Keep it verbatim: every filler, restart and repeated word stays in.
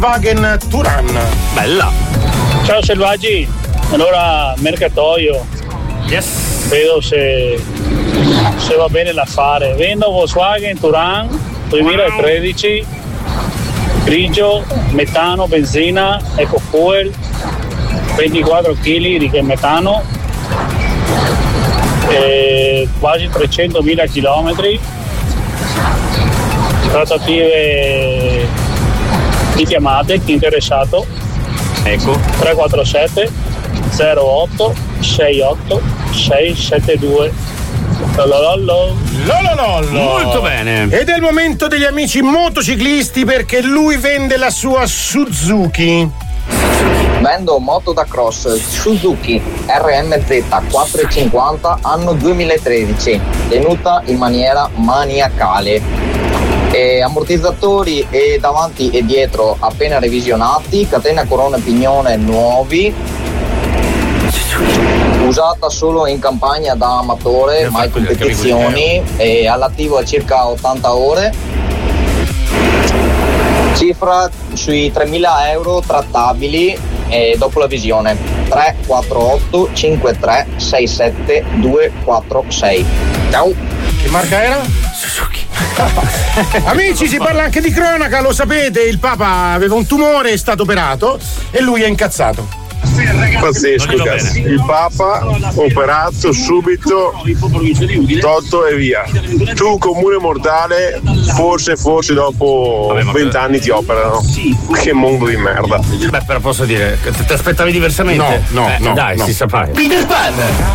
Volkswagen Touran. Bella. Ciao selvaggi, allora mercatoio. Yes. Vedo se, se va bene l'affare. Vendo Volkswagen Touran duemilatredici, grigio, metano, benzina, EcoFuel, ventiquattro chili di metano, e quasi trecentomila chilometri. Trattative di chiamate, chi interessato? Ecco. tre quattro sette zero otto sei otto sei sette due. Lolololo. Lolololo. Molto bene. Ed è il momento degli amici motociclisti, perché lui vende la sua Suzuki. Vendo moto da cross Suzuki R M Z quattrocentocinquanta anno duemilatredici, tenuta in maniera maniacale. E ammortizzatori e davanti e dietro appena revisionati, catena corona e pignone nuovi, usata solo in campagna da amatore, mai competizioni, e all'attivo a circa ottanta ore, cifra sui tremila euro trattabili e dopo la visione. Tre quattro otto cinque tre sei sette due quattro sei. Ciao. Che marca era? Suzuki. Amici, si parla anche di cronaca, lo sapete, il Papa aveva un tumore, è stato operato e lui è incazzato. Pazzesco, cazzo. Il Papa operato subito, tolto e via. Tu comune mortale, forse forse dopo vent'anni ti operano. Che mondo di merda. Beh, però posso dire, ti aspettavi diversamente? No, no, eh, no. Dai, no. si sa fare. Peter Pan.